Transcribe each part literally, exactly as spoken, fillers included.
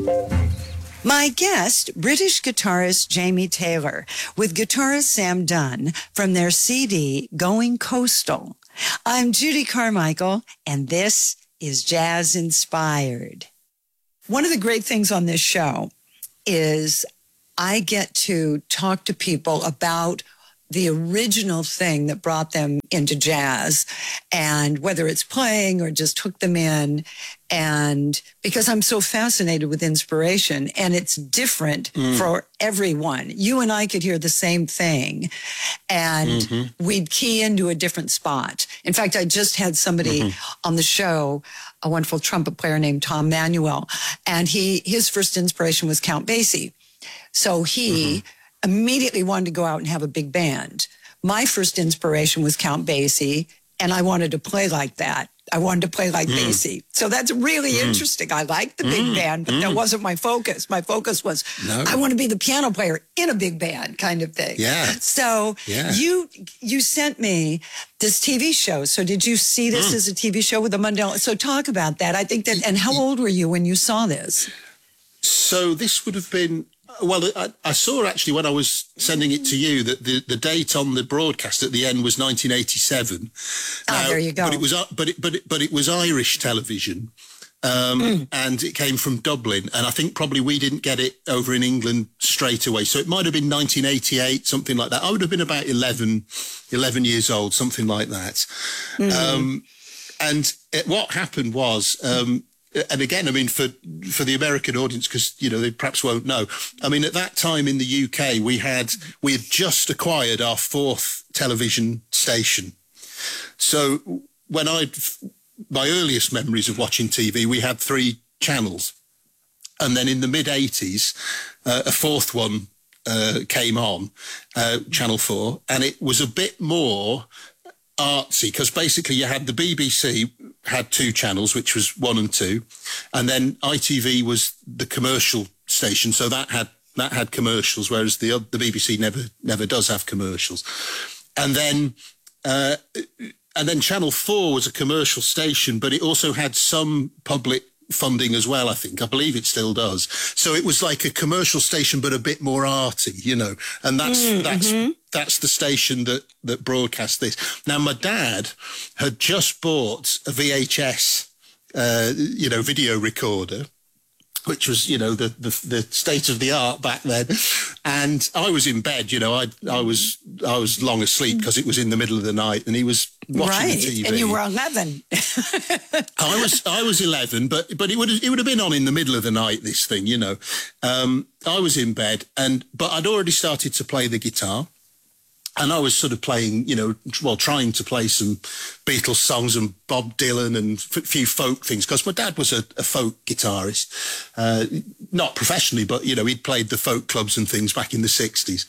My guest, British guitarist Jamie Taylor, with guitarist Sam Dunn from their C D, Going Coastal. I'm Judy Carmichael, and this is Jazz Inspired. One of the great things on this show is I get to talk to people about the original thing that brought them into jazz, and whether it's playing or just hook them in. And because I'm so fascinated with inspiration, and it's different mm. for everyone. You and I could hear the same thing, and mm-hmm. we'd key into a different spot. In fact, I just had somebody mm-hmm. on the show, a wonderful trumpet player named Tom Manuel, and he his first inspiration was Count Basie. So he mm-hmm. immediately wanted to go out and have a big band. My first inspiration was Count Basie, and I wanted to play like that. I wanted to play like mm. Basie. So that's really mm. interesting. I liked the big mm. band, but mm. that wasn't my focus. My focus was, no. I want to be the piano player in a big band kind of thing. Yeah. So yeah. you you sent me this T V show. So did you see this mm. as a T V show with the Mandela? So talk about that. I think that, and how old were you when you saw this? So this would have been, well, I, I saw actually when I was sending it to you that the, the date on the broadcast at the end was nineteen eighty-seven. Ah, uh, there you go. But it was, but it, but it, but it was Irish television, um, mm. and it came from Dublin. And I think probably we didn't get it over in England straight away. So it might have been nineteen eighty-eight, something like that. I would have been about eleven, eleven years old, something like that. Mm. Um, and it, what happened was. Um, And again, I mean, for for the American audience, because, you know, they perhaps won't know. I mean, at that time in the U K, we had we had just acquired our fourth television station. So when I, my earliest memories of watching T V, we had three channels. And then in the mid eighties, uh, a fourth one uh, came on, uh, Channel four, and it was a bit more artsy, because basically you had the B B C had two channels, which was one and two, and then I T V was the commercial station, so that had that had commercials, whereas the the B B C never never does have commercials. And then uh, and then Channel four was a commercial station, but it also had some public funding as well, I think. I believe it still does. So it was like a commercial station, but a bit more arty, you know. And that's mm, that's mm-hmm. that's the station that that broadcast this. Now, my dad had just bought a V H S, uh, you know, video recorder, which was, you know, the, the the state of the art back then. And I was in bed, you know, I I was I was long asleep because it was in the middle of the night, and he was watching right. the T V. And you were eleven. I was I was eleven, but but it would it would have been on in the middle of the night, this thing, you know. Um, I was in bed, and but I'd already started to play the guitar. And I was sort of playing, you know, well, trying to play some Beatles songs and Bob Dylan and a few folk things, because my dad was a, a folk guitarist, uh, not professionally, but, you know, he'd played the folk clubs and things back in the sixties.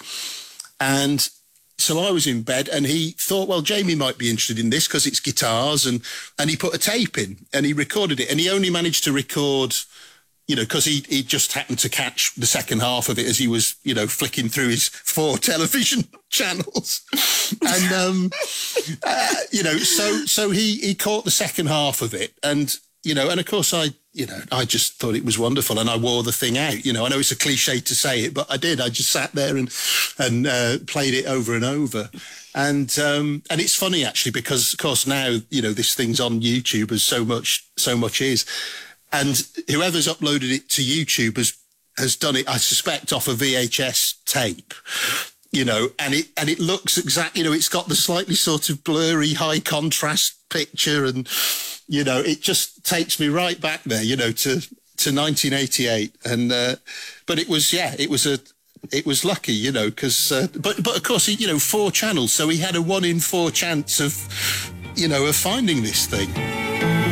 And so I was in bed, and he thought, well, Jamie might be interested in this because it's guitars, and, and he put a tape in and he recorded it, and he only managed to record, you know, because he, he just happened to catch the second half of it as he was, you know, flicking through his four television channels. And, um, uh, you know, so so he, he caught the second half of it. And, you know, and of course I, you know, I just thought it was wonderful, and I wore the thing out. You know, I know it's a cliche to say it, but I did. I just sat there and, and uh, played it over and over. And um, and it's funny, actually, because, of course, now, you know, this thing's on YouTube, as so much, so much is. And whoever's uploaded it to YouTube has has done it, I suspect, off a V H S tape, you know, and it and it looks exactly, you know, it's got the slightly sort of blurry, high contrast picture, and, you know, it just takes me right back there, you know, to to nineteen eighty-eight. And uh, but it was, yeah, it was a it was lucky, you know, because uh, but but of course, you know, four channels, so he had a one in four chance of, you know, of finding this thing.